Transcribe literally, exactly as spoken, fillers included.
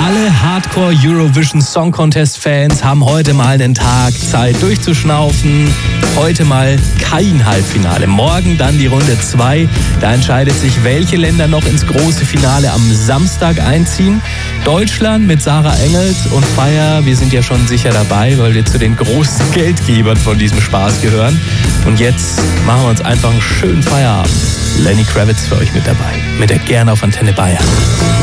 Alle Hardcore Eurovision Song Contest Fans haben heute mal einen Tag Zeit durchzuschnaufen. Heute mal kein Halbfinale. Morgen dann die Runde zwei. Da entscheidet sich, welche Länder noch ins große Finale am Samstag einziehen. Deutschland mit Sarah Engels und Feier. Wir sind ja schon sicher dabei, weil wir zu den großen Geldgebern von diesem Spaß gehören. Und jetzt machen wir uns einfach einen schönen Feierabend. Lenny Kravitz für euch mit dabei. Mit der Gerne auf Antenne Bayern.